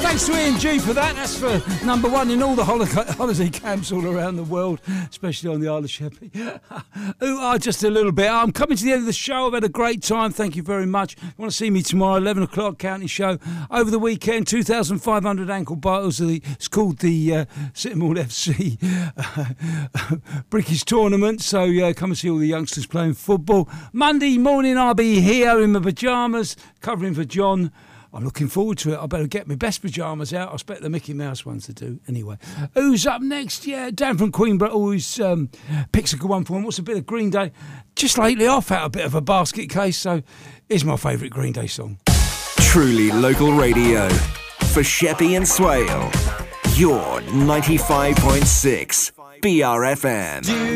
Thanks to Ian G for that. That's for number one in all the holiday camps all around the world, especially on the Isle of Sheppey. Just a little bit. I'm coming to the end of the show. I've had a great time. Thank you very much. If you want to see me tomorrow, 11 o'clock, County Show. Over the weekend, 2,500 ankle biters. It's called the Sittingbourne FC Brickies Tournament. So come and see all the youngsters playing football. Monday morning, I'll be here in my pyjamas, covering for John. I'm looking forward to it. I better get my best pyjamas out. I expect the Mickey Mouse ones to do. Anyway, who's up next? Yeah, Dan from Queenborough always picks a good one for him. What's a bit of Green Day? Just lately, I've had a bit of a basket case, so here's my favourite Green Day song. Truly local radio for Sheppey and Swale. Your 95.6 BRFM.